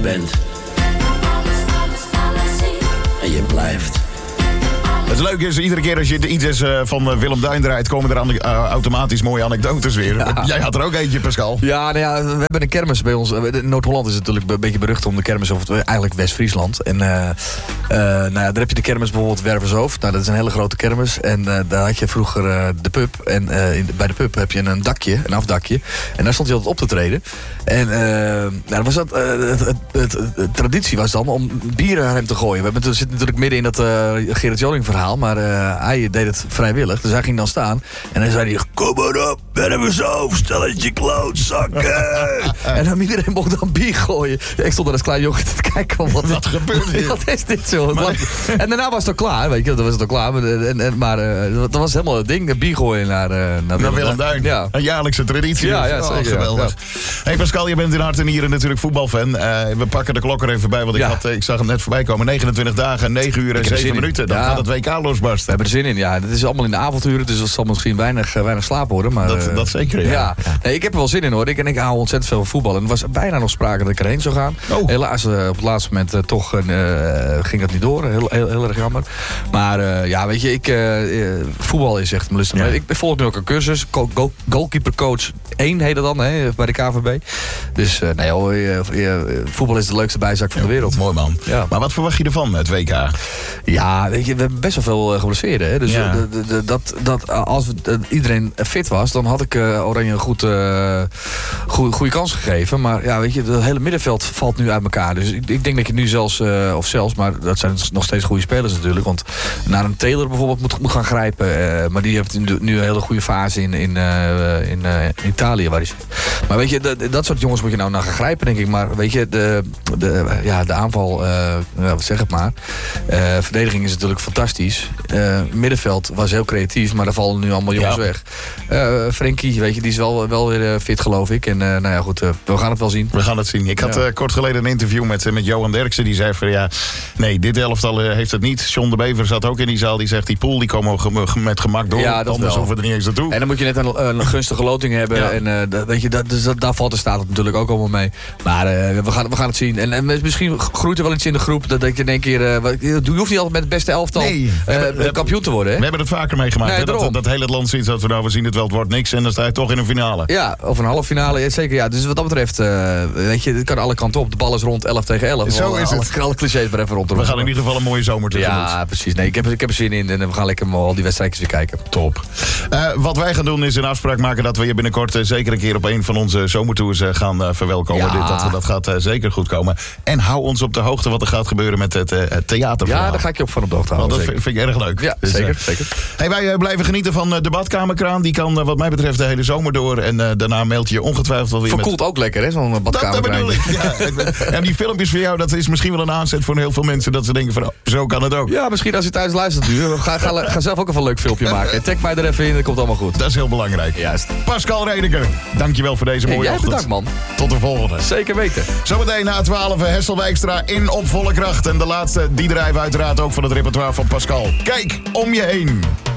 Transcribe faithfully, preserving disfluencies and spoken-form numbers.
bent. En je blijft. Het leuke is, iedere keer als je iets is, uh, van uh, Willem Duin draait... komen er uh, automatisch mooie anekdotes weer. Ja. Jij had er ook eentje, Pascal. Ja, nou ja, we hebben een kermis bij ons. Noord-Holland is natuurlijk een beetje berucht om de kermis... of eigenlijk West-Friesland. En uh, uh, nou ja, daar heb je de kermis bijvoorbeeld Wervershoofd. Nou, dat is een hele grote kermis. En uh, daar had je vroeger uh, de pub. En uh, in, bij de pub heb je een dakje, een afdakje. En daar stond hij altijd op te treden. En uh, nou, was dat, uh, het, het, het, het traditie was dan om bieren naar hem te gooien. We hebben, zitten natuurlijk midden in dat uh, Gerrit Joling verhaal. Maar uh, hij deed het vrijwillig. Dus hij ging dan staan. En dan zei hij... Kom maar op, Wervershoofd, stelletje klootzakken. En dan iedereen mocht dan bier gooien. Ja, ik stond er als klein jongen te kijken. Van, wat, wat gebeurt hier? Wat is dit zo? Maar, en daarna was het al klaar. Weet je, dan was het al klaar. Maar, en, en, maar uh, dat was helemaal het ding. Bier gooien naar, uh, naar, naar Willem, Willem Duin. Ja. Een jaarlijkse traditie. Ja, ja, oh, zeker. Geweldig. Ja. Hey Pascal, je bent in hart en nieren natuurlijk voetbalfan. Uh, we pakken de klok er even bij. Want ik, ja. had, ik zag hem net voorbij komen. negenentwintig dagen, negen uur en zeven minuten. Dan ja. gaat het W K losbarsten. We hebben er zin in, ja. Het is allemaal in de avonduren. Dus dat zal misschien weinig, weinig slaap worden. Maar, dat, uh, dat zeker, ja. ja. Nee, ik heb er wel zin in, hoor. Ik, en ik hou ontzettend veel van voetbal. En er was bijna nog sprake dat ik erheen zou gaan. Oh. Helaas, uh, op het laatste moment uh, toch uh, ging dat niet door. Heel, heel, heel erg jammer. Maar uh, ja, weet je, ik, uh, voetbal is echt mijn lust. Ja. Ik volg nu ook een cursus. Goal, goal, goalkeepercoach één heet dat dan, hè, bij de K V B. Dus uh, nee, hoor, uh, uh, voetbal is de leukste bijzaak van de wereld. Mooi, man. Ja. Maar wat verwacht je ervan met het W K? Ja, weet je, we hebben best wel veel uh, geblesseerden. Hè? Dus ja. de, de, de, dat, dat, als we, uh, iedereen fit was, dan had ik uh, Oranje een goed, uh, goed, goede kans gegeven. Maar ja, weet je, het hele middenveld valt nu uit elkaar. Dus ik, ik denk dat je nu zelfs, uh, of zelfs, maar dat zijn nog steeds goede spelers natuurlijk. Want naar een Taylor bijvoorbeeld moet, moet gaan grijpen. Uh, maar die heeft nu een hele goede fase in, in, uh, in, uh, in Italië. Waar hij zit. Maar weet je, de, dat soort jongens moet je nou naar gaan grijpen, denk ik. Maar weet je, de, de, ja, de aanval, uh, ja, zeg het maar. Uh, verdediging is natuurlijk fantastisch. Uh, middenveld was heel creatief, maar daar vallen nu allemaal jongens ja. weg. Uh, Frenkie, weet je, die is wel, wel weer uh, fit, geloof ik. En uh, nou ja, goed, uh, we gaan het wel zien. We gaan het zien. Ik had uh, kort geleden een interview met, uh, met Johan Derksen. Die zei van ja, nee, dit elftal uh, heeft het niet. John de Bever zat ook in die zaal. Die zegt, die pool die komen ge- met gemak door. Ja, dat anders hoeven we er niet eens naartoe. En dan moet je net een, een gunstige loting hebben. Ja. En uh, dat, weet je, dat, dus dat, daar valt de staat het natuurlijk ook allemaal mee. Maar uh, we, gaan, we gaan het zien. En, en misschien groeit er wel iets in de groep. Dat, dat je in één keer... Uh, je hoeft niet altijd met het beste elftal nee, uh, we hebben, kampioen te worden. Hè? We hebben het vaker meegemaakt. Nee, dat, dat hele het land ziet dat we nou, we zien het wel, het wordt niks. En dan sta je toch in een finale. Ja, of een halve finale. Ja, zeker, ja. Dus wat dat betreft, uh, weet je, het kan alle kanten op. De bal is rond elf tegen elf. Zo is alle, het. Alle clichés maar even rond. We gaan in ieder geval een mooie zomer tegemoet. Ja, precies. Nee, ik heb, ik heb er zin in. En we gaan lekker al die wedstrijdjes weer kijken. Top. Uh, wat wij gaan doen is een afspraak maken dat we je binnenkort uh, zeker een keer op een van onze zomertours uh, gaan uh, verwelkomen. Ja. Dit, dat, dat gaat uh, zeker goed komen. En hou ons op de hoogte wat er gaat gebeuren met het uh, theaterverhaal. Ja, daar ga ik je op van op de hoogte houden. Want dat vind, vind ik erg leuk. Ja, dus, zeker. Uh, zeker. Hey, wij uh, blijven genieten van uh, de badkamerkraan. Die kan uh, wat mij betreft de hele zomer door. En uh, daarna mailt je ongetwijfeld wel weer Verkoelt met... ook lekker, hè, zo'n badkamerkraan. Dat, dat bedoel ik. Ja. En die filmpjes voor jou, dat is misschien wel een aanzet voor heel veel mensen. Dat ze denken van, oh, zo kan het ook. Ja, misschien als je thuis luistert nu. Ga, ga, ga zelf ook even een leuk filmpje maken. Tag mij er even in, dat komt allemaal goed. Dat is heel belangrijk. Juist. Pascal Redeker, dankjewel voor deze mooie hey, jij ochtend. Bedankt, man. Tot de volgende. Zeker weten. Zometeen na twaalf Hessel Wijkstra in op volle kracht. En de laatste, die drijven uiteraard ook van het repertoire van Pascal. Kijk om je heen.